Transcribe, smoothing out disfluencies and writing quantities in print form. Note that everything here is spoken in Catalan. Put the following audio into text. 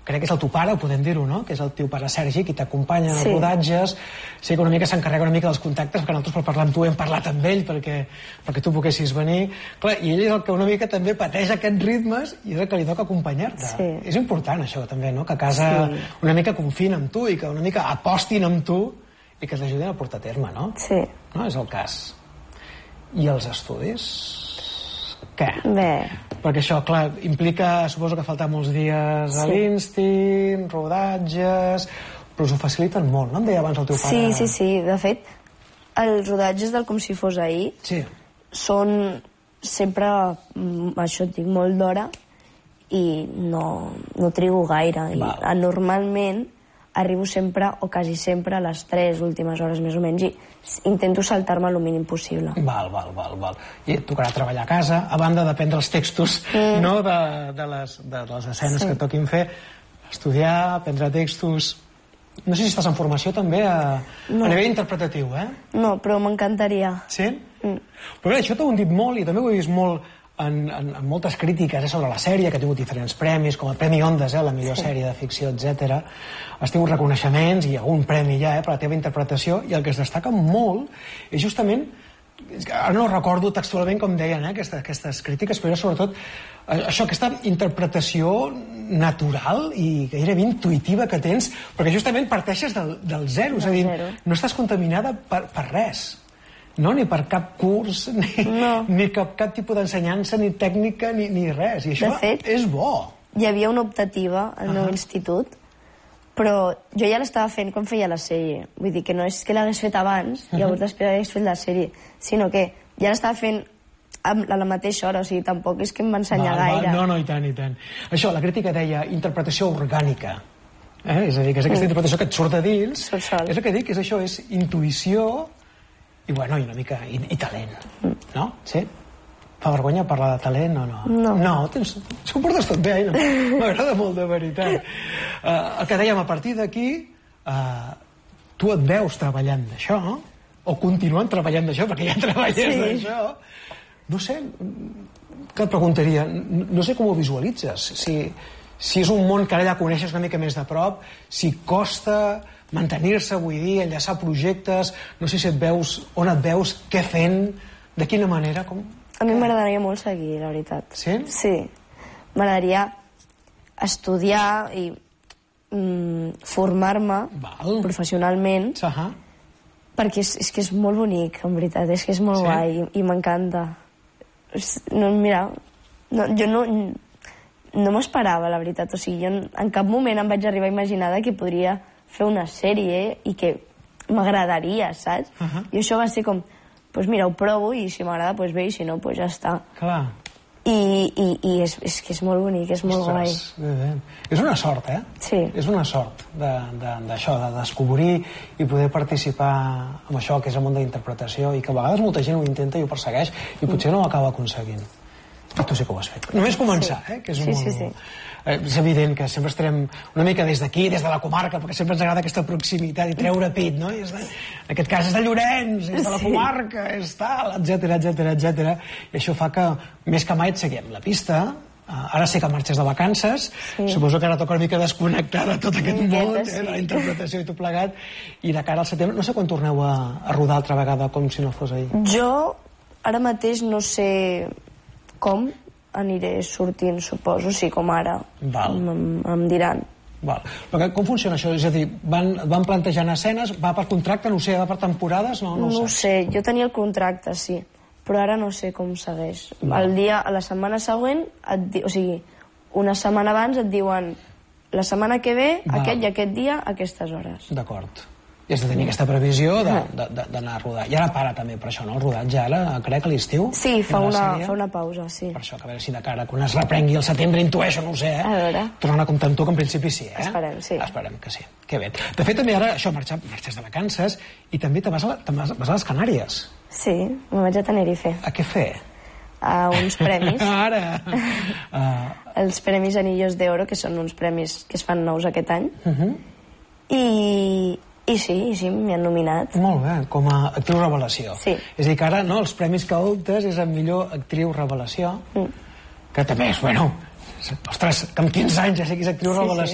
crec que és el teu pare, podem dir-ho, no? Que és el teu pare Sergi, qui t'acompanya en els rodatges. Sí que una mica s'encarrega una mica dels contactes, perquè nosaltres per parlar amb tu hem parlat amb ell perquè tu poguessis venir. Clar, i ell és el que una mica també pateix aquests ritmes i és el que li toca acompanyar-te. Sí. És important això també, no? Que a casa una mica confien en tu i que una mica apostin amb tu i que t'ajudin a portar a terme, no? Sí. No és el cas. I els estudis? Què? Bé. Perquè això, clar, implica, suposo que faltar molts dies a l'Instint, rodatges, però us ho faciliten molt, no? Em deia abans el teu pare... Sí. De fet, els rodatges del Com si fos ahir són sempre, això et dic, molt d'hora i no trigo gaire. I normalment arribo sempre, o quasi sempre, a les 3 últimes hores més o menys, i intento saltar-me el mínim possible. Val. I et tocarà treballar a casa, a banda d'aprendre els textos de les escenes que et toquin fer, estudiar, aprendre textos... No sé si estàs en formació també a nivell interpretatiu, eh? No, però m'encantaria. Sí? Però bé, això t'ho han dit molt, i també ho he vist molt en moltes crítiques sobre la sèrie, que ha tingut diferents premis, com el Premi Ondas, la millor sèrie de ficció, etc. Has tingut reconeixements i algun premi ja per la teva interpretació, i el que es destaca molt és justament, ara no recordo textualment com deien aquestes crítiques, però era sobretot això, aquesta interpretació natural i gairebé intuïtiva que tens, perquè justament parteixes del zero, és a dir, no estàs contaminada per res. No, ni per cap curs, ni cap tipus d'ensenyança, ni tècnica, ni res. I això és bo. Hi havia una optativa al meu institut, però jo ja l'estava fent quan feia la sèrie. Vull dir que no és que l'hagués fet abans, llavors després hagués fet la sèrie, sinó que ja l'estava fent a la mateixa hora, o sigui, tampoc és que em va ensenyar gaire. No, i tant. Això, la crítica deia interpretació orgànica. És a dir, que és aquesta interpretació que et surt de dins. És el que dic, és això, és intuïció i una mica, i talent, no? Sí? Fa vergonya parlar de talent o no? No, es comportes tot bé, m'agrada molt, de veritat. El que dèiem, a partir d'aquí, tu et veus treballant d'això, o continuant treballant d'això, perquè ja treballes d'això. No sé, què et preguntaria? No sé com ho visualitzes, si és un món que ara ja coneixes una mica més de prop, si costa mantenir-se, vull dir, enllaçar projectes, no sé si on et veus, què fent, de quina manera, com... A mi m'agradaria molt seguir, la veritat. Sí? Sí. M'agradaria estudiar i formar-me professionalment, perquè és que és molt bonic, en veritat, és que és molt guai i m'encanta. Mira, jo no m'esperava, la veritat, o sigui, jo en cap moment em vaig arribar a imaginar que podria fer una sèrie i que m'agradaria, saps? I això va ser com, doncs mira, ho provo i si m'agrada, doncs bé, i si no, doncs ja està. Clar. I és que és molt bonic, és molt guai. És una sort, eh? Sí. És una sort d'això, de descobrir i poder participar en això que és el món de la interpretació i que a vegades molta gent ho intenta i ho persegueix i potser no ho acaba aconseguint. I tu sí que ho has fet. Només començar, que és molt... És evident que sempre estarem una mica des d'aquí, des de la comarca, perquè sempre ens agrada aquesta proximitat i treure pit, no? En aquest cas és de Llorenç, és de la comarca, és tal, etcètera. I això fa que, més que mai, et seguim la pista. Ara sé que marxes de vacances, suposo que ara toca una mica desconnectar de tot aquest món, de la interpretació i tot plegat, i de cara al setembre, no sé quan torneu a rodar altra vegada, com si no fos ahir. Jo, ara mateix, no sé com aniré sortint, suposo, sí, com ara. Em diran. Però com funciona això? És a dir, van plantejant escenes, va per contracte, no ho sé, va per temporades? No ho sé, jo tenia el contracte, sí, però ara no sé com segueix. A la setmana següent, o sigui, una setmana abans et diuen la setmana que ve, aquest i aquest dia, a aquestes hores. D'acord. I has de tenir aquesta previsió d'anar a rodar. I ara para també per això, no? El rodatge ara, crec, a l'estiu. Sí, fa una pausa, sí. Per això, que a veure si de cara, quan es reprengui el setembre, intueixo, no ho sé, A veure. Tornant a comptar amb tu, que en principi sí, Esperem, sí. Esperem que sí. Que bé. De fet, també ara, això, marxes de vacances i també te vas a les Canàries. Sí, me'n vaig a Tenerife. A què fer? A uns premis. Ara! Els Premis Anillos de Oro, que són uns premis que es fan nous aquest any. I sí, m'hi han nominat. Molt bé, com a actriu revelació. Sí. És a dir, que ara, no, els premis que optes és a millor actriu revelació, que també és, bueno, ostres, que amb 15 anys ja siguis actriu revelació.